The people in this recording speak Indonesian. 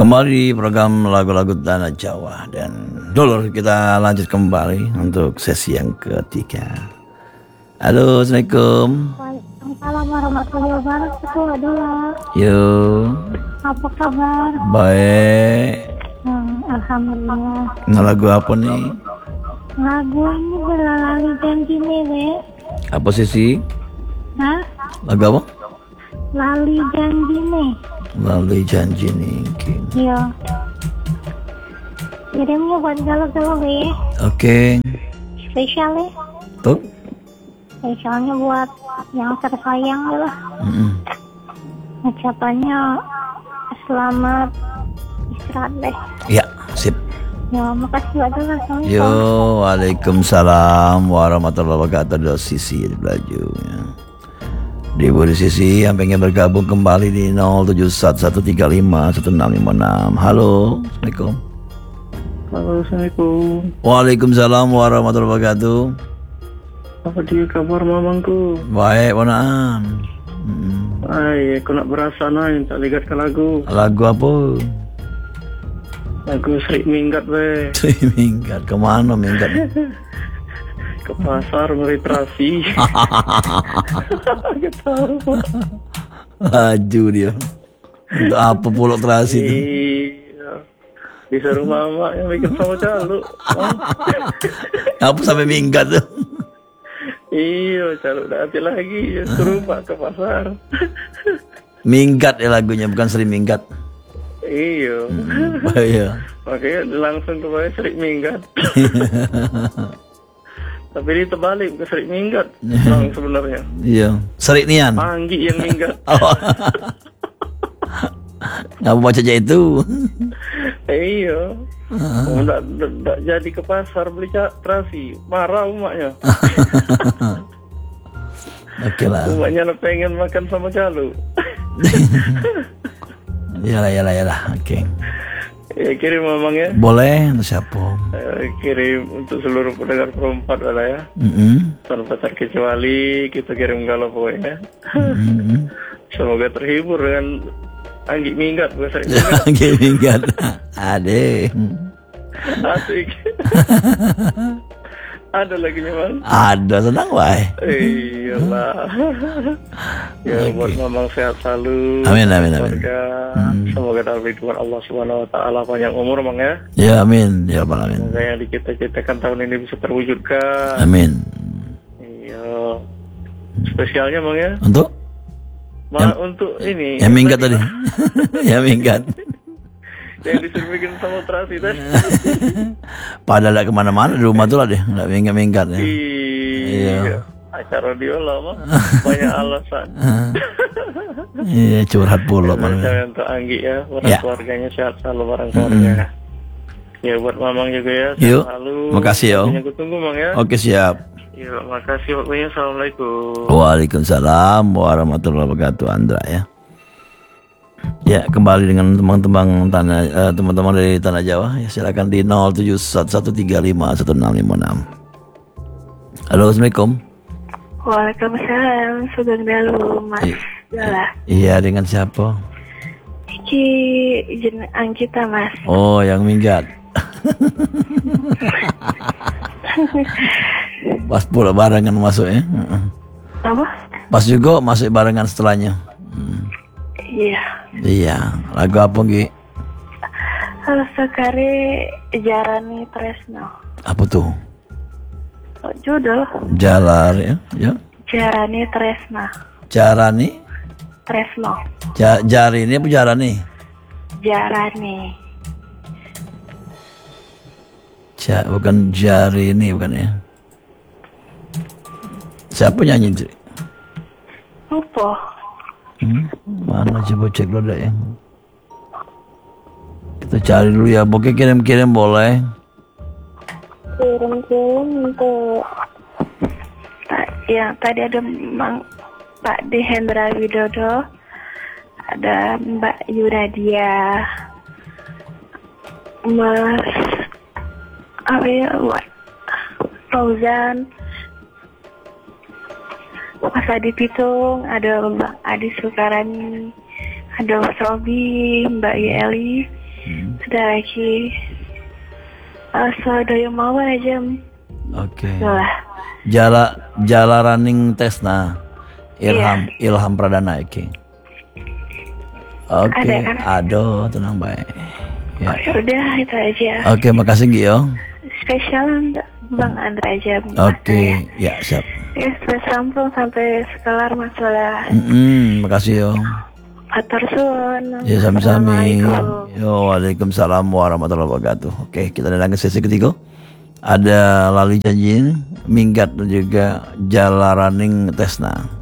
Kembali di program lagu-lagu tanah Jawa. Dan dulu kita lanjut kembali untuk sesi yang ketiga. Halo, Assalamualaikum. Waalaikumsalam warahmatullahi wabarakatuh. Aduh, Yo, apa kabar? baik. Alhamdulillah. Nah, lagu apa nih? Lagu ini Belalali Janji nih, Dek. Apa sisi? Hah? Lagu apa? Lali Janji nih. Lalu janji nih. Iya. Kirimnya buat galau-galau ya. Oke. Spesial ya. Tuh. Spesialnya buat yang tersayang lah. Ucapannya selamat istirahat deh. Ya, sip. Ya, makasih adalah. Yo, waalaikumsalam warahmatullahi wabarakatuh. Sisi belajar. Ya. Di budi sisi yang pengen bergabung kembali di 0711351656. Halo, Assalamualaikum. Halo, Assalamualaikum. Waalaikumsalam warahmatullahi wabarakatuh. Apa dia kabar mamangku? Baik, ponaan. Ay, aku nak berasa naik tak lihat ke lagu. Lagu apa? Lagu Sri Minggat we. Minggat kemana minggat? Ke pasar meliterasi. Laju dia. Untuk apa pulak terasi itu? Iya. Disuruh mama yang bikin sama calo. Apa sampai minggat tuh? Iya, calo udah hati lagi. Suruh pak ke pasar. Minggat ya lagunya, bukan Sri Minggat. Iya. Iya. Makanya langsung ke Sri Minggat. Tapi ini terbalik ke Sri Minggat bang sebenarnya. Iya. Sri Nian. Manggi yang minggat. Oh. Ngapa baca aja itu? Iya. Nggak jadi ke pasar beli terasi. Marah umaknya. Oke lah. Umaknya pengen makan sama calo. Yalah. Oke. Ya, kirim mamangnya. Boleh, untuk siapa? Kirim untuk seluruh pendengar perempat lah ya. Tanpa terkecuali kita kirim galau pokoknya. Semoga terhibur dengan Anggi Minggat. Anggi Minggat. Ade. Asik. Ada lagunya bang? Ada, senang wae. Iyalah. Ya buat mamang sehat selalu. Amin. Semoga dalam lindungan Allah Subhanahu Wa Taala panjang umur bang ya. Ya amin, ya rabbal alamin. Semoga yang dicita-citakan tahun ini bisa terwujudkan. Amin. Iya. Spesialnya bang ya. Untuk? Untuk ini. Yang minggat tadi. Yang minggat. Yang disuruh bikin sama terasi tadi. Padahal gak kemana-mana di rumah tuh lah deh, gak minggat-minggat ya. Iya. Acara dia lama banyak alasan. Iya, curhat pula malah. Saya untuk Anggi ya, buat keluarganya sehat selalu bareng keluarga. Ya buat mamang juga ya, yuk, selalu. Makasih ya. Aku tunggu mang ya. Oke siap. Ya makasih waktunya. Assalamualaikum. Waalaikumsalam warahmatullahi wabarakatuh. Andra ya. Ya, kembali dengan teman-teman dari Tanah Jawa. Ya, silakan di 0711351656. Halo, Assalamualaikum. Waalaikumsalam. Sugeng dalu Mas Jala. Iya, dengan siapa? Iki izin Anggita Mas. Oh, yang minggat. Pas pula barengan masuknya. Apa? Pas juga masuk barengan setelahnya. Iya. Iya, lagu apa Gi? Halo sekali Jarani Tresno. Apa tuh? Oh, judul Jalar ya, ya. Jarani Tresno. Jarani? Tresno. Jari ini apa Jarani? Jarani. Bukan jari ini bukan ya? Siapa nyanyi itu? Lupa. Mana coba cek dulu deh ya. Kita cari dulu ya. Pokoknya kirim-kirim boleh. Kirim-kirim untuk yang tadi ada Pak D Hendra Widodo, ada Mbak Yuradia, Mas Fauzan, Mas Adi Pitung, ada Mbak Adi Sukarani, ada Mas Robi, Mbak Yeli, Sudah lagi Sodoyo mau aja. Oke. Jala running Tesna. Ilham Pradana iki. Oke. Ada kan? Aduh, tenang baik. Ya. Udah itu aja. Oke, makasih Gio. Spesial untuk Bang Andra aja. Oke, ya siap. Ya, sampai sambung sampai sekelar masalah. Makasih yo. Atur suwun. Ya sami-sami. Assalamualaikum. Yo, waalaikumsalam warahmatullahi wabarakatuh. Oke, kita datang ke sesi ketiga. Ada Lali Janjin, Minggat dan juga Jala Running Tesna.